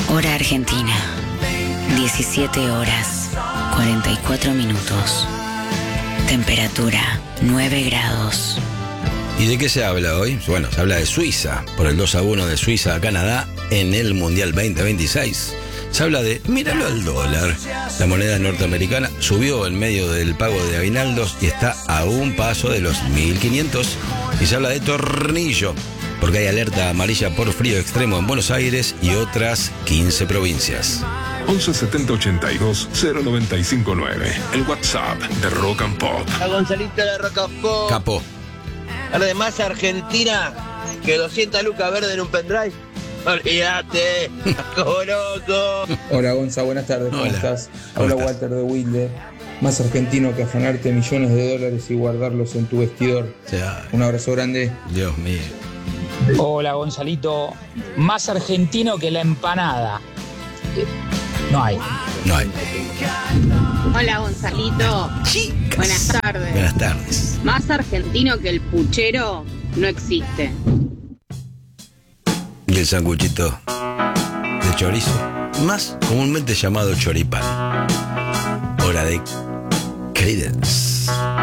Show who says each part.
Speaker 1: Hora Argentina, 17 horas, 44 minutos. Temperatura, 9 grados.
Speaker 2: ¿Y de qué se habla hoy? Bueno, se habla de Suiza, por el 2-1 de Suiza a Canadá en el Mundial 2026. Se habla de, míralo al dólar. La moneda norteamericana subió en medio del pago de aguinaldos y está a un paso de los 1.500. Y se habla de tornillo, porque hay alerta amarilla por frío extremo en Buenos Aires y otras 15 provincias.
Speaker 3: 11 70 82 0959. El WhatsApp de Rock and Pop.
Speaker 4: A Gonzalito de Rock and Pop.
Speaker 2: Capo.
Speaker 4: Además, Argentina, que 200 lucas verdes en un pendrive. Olvídate, como loco.
Speaker 5: Hola Gonza, buenas tardes, ¿cómo estás?
Speaker 2: ¿Cómo
Speaker 5: Habla
Speaker 2: estás?
Speaker 5: Walter de Wilde. Más argentino que afanarte millones de dólares y guardarlos en tu vestidor.
Speaker 2: O sea,
Speaker 5: Un abrazo grande.
Speaker 2: Dios mío.
Speaker 6: Hola Gonzalito, más argentino que la empanada. No hay.
Speaker 2: No hay.
Speaker 7: Hola Gonzalito,
Speaker 2: Chicas.
Speaker 7: buenas tardes.
Speaker 2: Buenas tardes.
Speaker 7: Más argentino que el puchero no existe.
Speaker 2: Y el sanguchito de chorizo, más comúnmente llamado choripán. Hora de Creedence.